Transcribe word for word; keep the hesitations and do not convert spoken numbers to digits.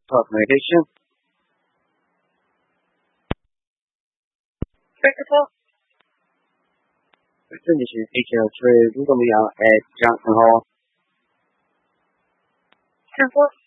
Talk meditation. First of all, 这里是地球最如果没有诶，这样很好。 师傅。